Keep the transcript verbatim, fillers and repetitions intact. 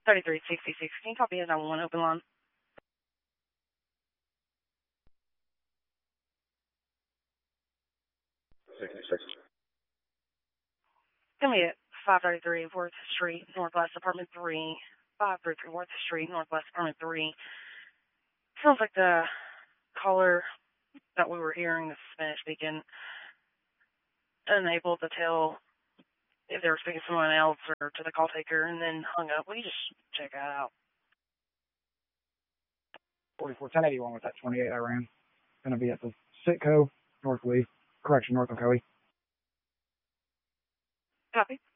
thirty-three sixty-six. Can you copy his nine one one open line? sixty-six. Give me at five thirty-three Worth Street, Northwest Apartment three. five thirty-three Worth Street, Northwest Apartment three. Sounds like the caller that we were hearing, the Spanish speaking, unable to tell if they were speaking to someone else or to the call taker, and then hung up. Will you just check that out? forty-four ten eighty-one with that twenty-eight I ran. Going to be at the Sitco, North Lee, correction, North Ocoee. Copy.